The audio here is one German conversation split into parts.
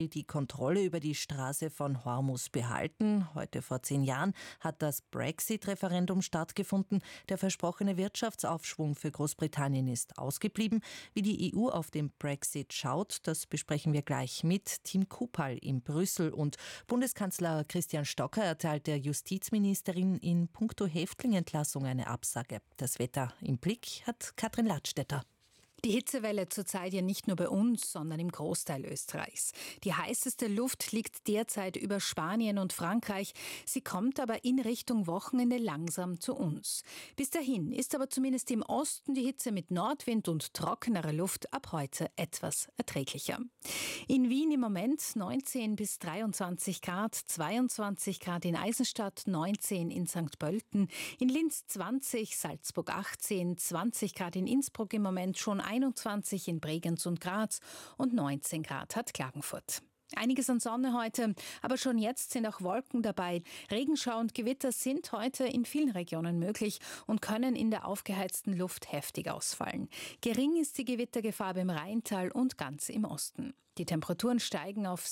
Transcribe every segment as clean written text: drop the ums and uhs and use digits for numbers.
die Kontrolle über die Straße von Hormuz behalten. Heute vor 10 Jahren hat das Brexit-Referendum stattgefunden. Der versprochene Wirtschaftsaufschwung für Großbritannien ist ausgeblieben. Wie die EU auf den Brexit schaut, das besprechen wir gleich mit Tim Kupal in Brüssel. Und Bundeskanzler Christian Stocker erteilt der Justizministerin in puncto Häftlingentlassung eine Absage. Das Wetter im Blick hat Katrin Ladstätter. Die Hitzewelle zurzeit ja nicht nur bei uns, sondern im Großteil Österreichs. Die heißeste Luft liegt derzeit über Spanien und Frankreich. Sie kommt aber in Richtung Wochenende langsam zu uns. Bis dahin ist aber zumindest im Osten die Hitze mit Nordwind und trockenerer Luft ab heute etwas erträglicher. In Wien im Moment 19 bis 23 Grad, 22 Grad in Eisenstadt, 19 in St. Pölten, in Linz 20, Salzburg 18, 20 Grad in Innsbruck im Moment, schon 21 in Bregenz und Graz und 19 Grad hat Klagenfurt. Einiges an Sonne heute, aber schon jetzt sind auch Wolken dabei. Regenschauer und Gewitter sind heute in vielen Regionen möglich und können in der aufgeheizten Luft heftig ausfallen. Gering ist die Gewittergefahr beim Rheintal und ganz im Osten. Die Temperaturen steigen auf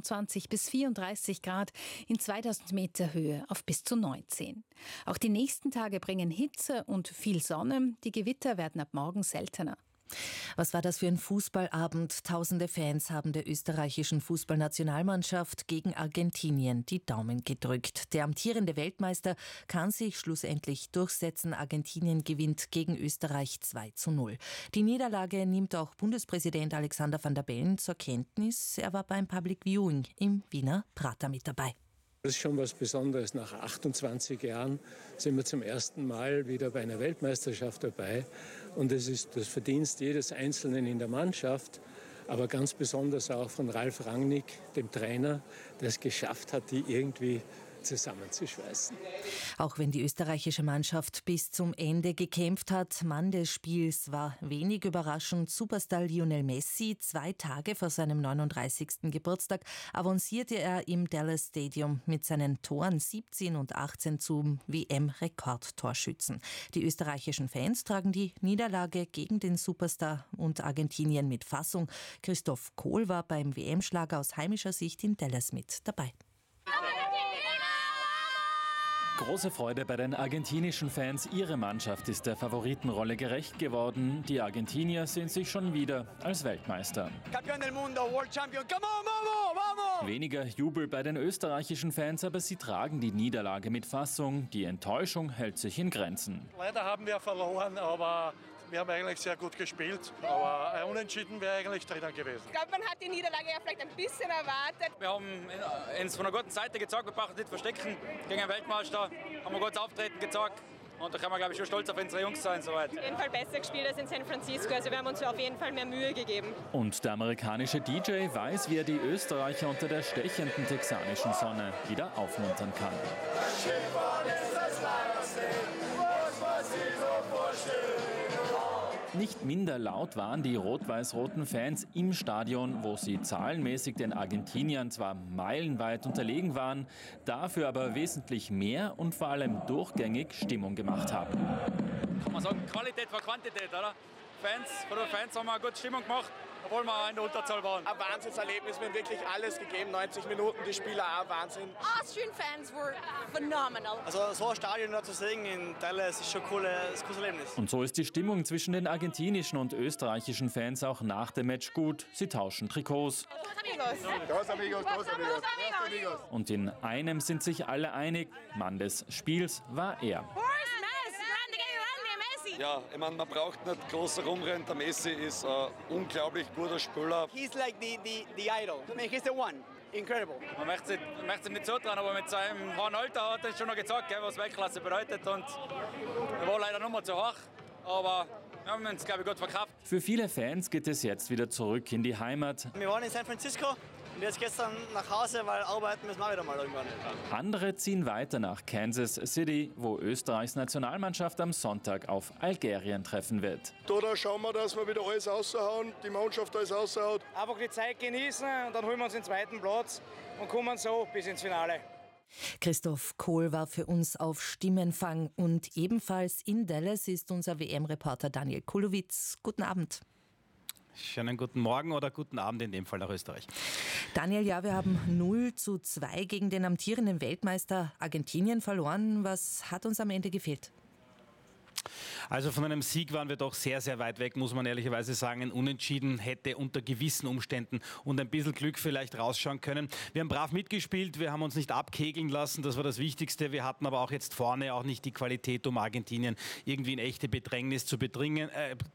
27 bis 34 Grad, in 2000 Meter Höhe auf bis zu 19. Auch die nächsten Tage bringen Hitze und viel Sonne. Die Gewitter werden ab morgen seltener. Was war das für ein Fußballabend? Tausende Fans haben der österreichischen Fußballnationalmannschaft gegen Argentinien die Daumen gedrückt. Der amtierende Weltmeister kann sich schlussendlich durchsetzen. Argentinien gewinnt gegen Österreich 2:0. Die Niederlage nimmt auch Bundespräsident Alexander Van der Bellen zur Kenntnis. Er war beim Public Viewing im Wiener Prater mit dabei. Das ist schon was Besonderes. Nach 28 Jahren sind wir zum ersten Mal wieder bei einer Weltmeisterschaft dabei. Und es ist das Verdienst jedes Einzelnen in der Mannschaft, aber ganz besonders auch von Ralf Rangnick, dem Trainer, der es geschafft hat, die irgendwie zusammenzuschweißen. Auch wenn die österreichische Mannschaft bis zum Ende gekämpft hat, Mann des Spiels war wenig überraschend Superstar Lionel Messi. 2 Tage vor seinem 39. Geburtstag avancierte er im Dallas Stadium mit seinen Toren 17 und 18 zum WM-Rekordtorschützen. Die österreichischen Fans tragen die Niederlage gegen den Superstar und Argentinien mit Fassung. Christoph Kohl war beim WM-Schlager aus heimischer Sicht in Dallas mit dabei. Große Freude bei den argentinischen Fans. Ihre Mannschaft ist der Favoritenrolle gerecht geworden. Die Argentinier sehen sich schon wieder als Weltmeister. Campeón del mundo, World Champion, come on, vamos, vamos! Weniger Jubel bei den österreichischen Fans, aber sie tragen die Niederlage mit Fassung. Die Enttäuschung hält sich in Grenzen. Leider haben wir verloren, aber wir haben eigentlich sehr gut gespielt. Aber ein Unentschieden wäre eigentlich drinnen gewesen. Ich glaube, man hat die Niederlage ja vielleicht ein bisschen erwartet. Wir haben uns von einer guten Seite gezeigt, wir brauchen nicht verstecken gegen einen Weltmeister. Haben wir gutes Auftreten gezeigt. Und da kann man, glaube ich, schon stolz auf unsere Jungs sein. Soweit. Auf jeden Fall besser gespielt als in San Francisco. Also wir haben uns auf jeden Fall mehr Mühe gegeben. Und der amerikanische DJ weiß, wie er die Österreicher unter der stechenden texanischen Sonne wieder aufmuntern kann. Nicht minder laut waren die rot-weiß-roten Fans im Stadion, wo sie zahlenmäßig den Argentiniern zwar meilenweit unterlegen waren, dafür aber wesentlich mehr und vor allem durchgängig Stimmung gemacht haben. Kann man sagen, Qualität vor Quantität, oder? Von den Fans haben wir eine gute Stimmung gemacht, obwohl wir in der Unterzahl waren. Ein Wahnsinnserlebnis, wir haben wirklich alles gegeben, 90 Minuten, die Spieler auch Wahnsinn. Austrian fans were phenomenal. Also so ein Stadion da zu sehen in Dallas ist schon ein cooles Erlebnis. Und so ist die Stimmung zwischen den argentinischen und österreichischen Fans auch nach dem Match gut. Sie tauschen Trikots. Dos amigos, dos amigos. Und in einem sind sich alle einig, Mann des Spiels war er. Ja, ich meine, man braucht nicht groß herumrennen. Der Messi ist ein unglaublich guter Spieler. He's like the idol. I mean, he's the one. Incredible. Man möchte es nicht zutrauen, aber mit seinem hohen Alter hat er schon noch gezeigt, was Weltklasse bedeutet. Und er war leider noch mal zu hoch, aber wir haben uns, glaube ich, gut verkauft. Für viele Fans geht es jetzt wieder zurück in die Heimat. Wir waren in San Francisco. Und jetzt gestern nach Hause, weil arbeiten müssen wir wieder mal irgendwann. Andere ziehen weiter nach Kansas City, wo Österreichs Nationalmannschaft am Sonntag auf Algerien treffen wird. Da schauen wir, dass wir wieder alles raushauen, die Mannschaft alles raushaut. Einfach die Zeit genießen und dann holen wir uns den 2. Platz und kommen so bis ins Finale. Christoph Kohl war für uns auf Stimmenfang und ebenfalls in Dallas ist unser WM-Reporter Daniel Kulowitz. Guten Abend. Schönen guten Morgen oder guten Abend in dem Fall nach Österreich. Daniel, ja, wir haben 0:2 gegen den amtierenden Weltmeister Argentinien verloren. Was hat uns am Ende gefehlt? Also von einem Sieg waren wir doch sehr, sehr weit weg, muss man ehrlicherweise sagen. Ein Unentschieden hätte unter gewissen Umständen und ein bisschen Glück vielleicht rausschauen können. Wir haben brav mitgespielt, wir haben uns nicht abkegeln lassen, das war das Wichtigste. Wir hatten aber auch jetzt vorne auch nicht die Qualität, um Argentinien irgendwie in echte Bedrängnis zu bringen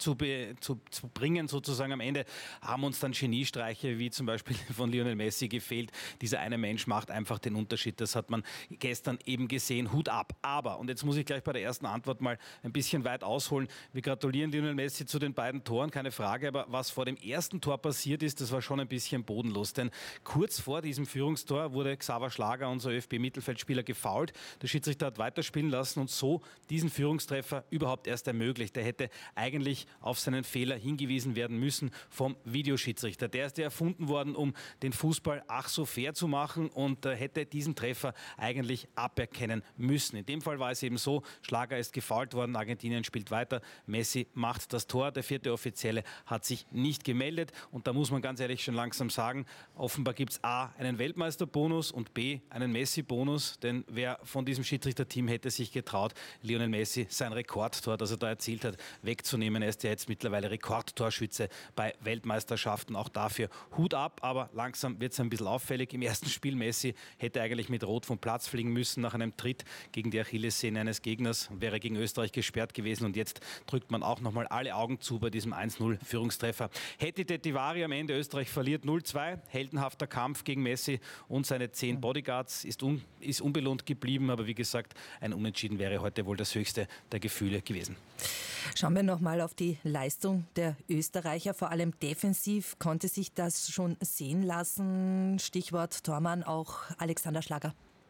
sozusagen. Am Ende haben uns dann Geniestreiche wie zum Beispiel von Lionel Messi gefehlt. Dieser eine Mensch macht einfach den Unterschied. Das hat man gestern eben gesehen. Hut ab. Aber, und jetzt muss ich gleich bei der ersten Antwort mal ein bisschen weit ausholen. Wir gratulieren Lionel Messi zu den beiden Toren, keine Frage. Aber was vor dem ersten Tor passiert ist, das war schon ein bisschen bodenlos. Denn kurz vor diesem Führungstor wurde Xaver Schlager, unser ÖFB-Mittelfeldspieler, gefoult. Der Schiedsrichter hat weiterspielen lassen und so diesen Führungstreffer überhaupt erst ermöglicht. Der hätte eigentlich auf seinen Fehler hingewiesen werden müssen vom Videoschiedsrichter. Der ist ja erfunden worden, um den Fußball ach so fair zu machen und hätte diesen Treffer eigentlich aberkennen müssen. In dem Fall war es eben so, Schlager ist gefoult worden, Argentinien spielt weiter, Messi macht das Tor. Der vierte Offizielle hat sich nicht gemeldet und da muss man ganz ehrlich schon langsam sagen, offenbar gibt es A, einen Weltmeisterbonus und B, einen Messi-Bonus, denn wer von diesem Schiedsrichterteam hätte sich getraut, Lionel Messi sein Rekordtor, das er da erzielt hat, wegzunehmen. Er ist ja jetzt mittlerweile Rekordtorschütze bei Weltmeisterschaften, auch dafür Hut ab, aber langsam wird es ein bisschen auffällig. Im ersten Spiel Messi hätte eigentlich mit Rot vom Platz fliegen müssen nach einem Tritt gegen die Achillessehne eines Gegners, wäre gegen Österreich gesperrt gewesen und jetzt drückt man auch nochmal alle Augen zu bei diesem 1-0-Führungstreffer. Hätte Divari am Ende, Österreich verliert 0:2, heldenhafter Kampf gegen Messi und seine 10 Bodyguards ist unbelohnt geblieben, aber wie gesagt, ein Unentschieden wäre heute wohl das höchste der Gefühle gewesen. Schauen wir nochmal auf die Leistung der Österreicher, vor allem defensiv. Konnte sich das schon sehen lassen? Stichwort Tormann, auch Alexander Schlager.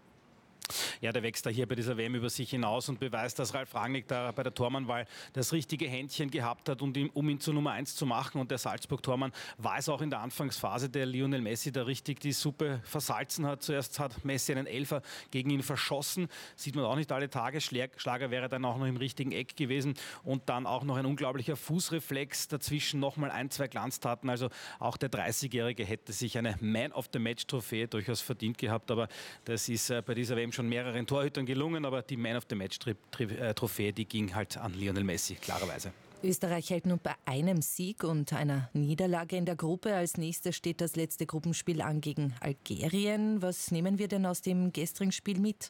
Ja, der wächst da hier bei dieser WM über sich hinaus und beweist, dass Ralf Rangnick da bei der Tormannwahl das richtige Händchen gehabt hat, um ihn zur Nummer 1 zu machen. Und der Salzburg-Tormann war es auch in der Anfangsphase, der Lionel Messi da richtig die Suppe versalzen hat. Zuerst hat Messi einen Elfer gegen ihn verschossen. Sieht man auch nicht alle Tage. Schlager wäre dann auch noch im richtigen Eck gewesen. Und dann auch noch ein unglaublicher Fußreflex. Dazwischen nochmal 1-2 Glanztaten. Also auch der 30-Jährige hätte sich eine Man-of-the-Match-Trophäe durchaus verdient gehabt. Aber das ist bei dieser WM schon mehreren Torhütern gelungen, aber die Man-of-the-Match-Trophäe, die ging halt an Lionel Messi, klarerweise. Österreich hält nun bei einem Sieg und einer Niederlage in der Gruppe. Als nächstes steht das letzte Gruppenspiel an gegen Algerien. Was nehmen wir denn aus dem gestrigen Spiel mit?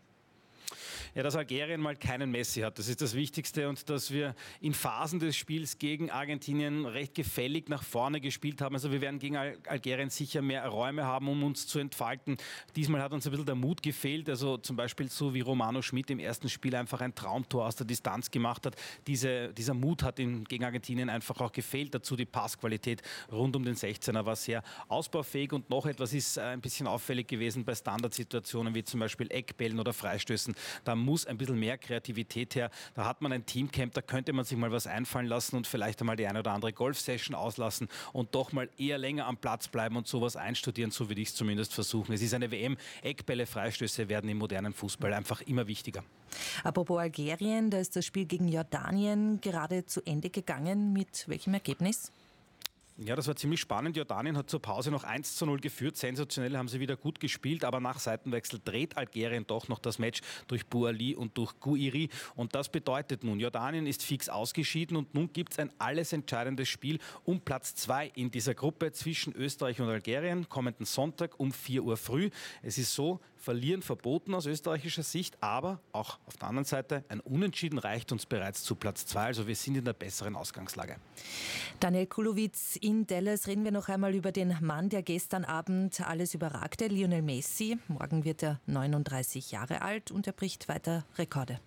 Ja, dass Algerien mal keinen Messi hat, das ist das Wichtigste und dass wir in Phasen des Spiels gegen Argentinien recht gefällig nach vorne gespielt haben. Also wir werden gegen Algerien sicher mehr Räume haben, um uns zu entfalten. Diesmal hat uns ein bisschen der Mut gefehlt, also zum Beispiel so wie Romano Schmid im ersten Spiel einfach ein Traumtor aus der Distanz gemacht hat. Dieser Mut hat gegen Argentinien einfach auch gefehlt. Dazu die Passqualität rund um den 16er war sehr ausbaufähig und noch etwas ist ein bisschen auffällig gewesen bei Standardsituationen wie zum Beispiel Eckbällen oder Freistößen. Da muss ein bisschen mehr Kreativität her. Da hat man ein Teamcamp, da könnte man sich mal was einfallen lassen und vielleicht einmal die eine oder andere Golf-Session auslassen und doch mal eher länger am Platz bleiben und sowas einstudieren, so würde ich es zumindest versuchen. Es ist eine WM, Eckbälle, Freistöße werden im modernen Fußball einfach immer wichtiger. Apropos Algerien, da ist das Spiel gegen Jordanien gerade zu Ende gegangen. Mit welchem Ergebnis? Ja, das war ziemlich spannend. Jordanien hat zur Pause noch 1:0 geführt. Sensationell haben sie wieder gut gespielt, aber nach Seitenwechsel dreht Algerien doch noch das Match durch Bouali und durch Gouiri. Und das bedeutet nun, Jordanien ist fix ausgeschieden und nun gibt es ein alles entscheidendes Spiel um Platz 2 in dieser Gruppe zwischen Österreich und Algerien, kommenden Sonntag um 4 Uhr früh. Es ist so, verlieren verboten aus österreichischer Sicht, aber auch auf der anderen Seite ein Unentschieden reicht uns bereits zu Platz 2. Also wir sind in der besseren Ausgangslage. Daniel Kulowitz, in Dallas reden wir noch einmal über den Mann, der gestern Abend alles überragte, Lionel Messi. Morgen wird er 39 Jahre alt und er bricht weiter Rekorde.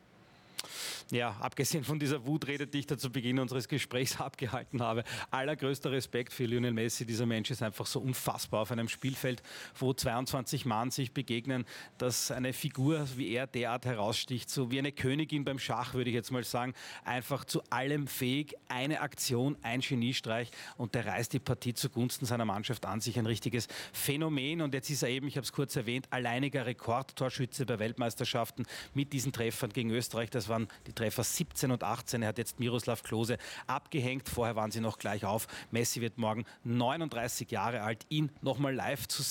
Ja, abgesehen von dieser Wutrede, die ich da zu Beginn unseres Gesprächs abgehalten habe, allergrößter Respekt für Lionel Messi. Dieser Mensch ist einfach so unfassbar auf einem Spielfeld, wo 22 Mann sich begegnen, dass eine Figur wie er derart heraussticht, so wie eine Königin beim Schach, würde ich jetzt mal sagen, einfach zu allem fähig, eine Aktion, ein Geniestreich und der reißt die Partie zugunsten seiner Mannschaft an sich, ein richtiges Phänomen und jetzt ist er eben, ich habe es kurz erwähnt, alleiniger Rekordtorschütze bei Weltmeisterschaften mit diesen Treffern gegen Österreich, das waren die die Treffer 17 und 18. Er hat jetzt Miroslav Klose abgehängt. Vorher waren sie noch gleich auf. Messi wird morgen 39 Jahre alt. Ihn nochmal live zu sehen.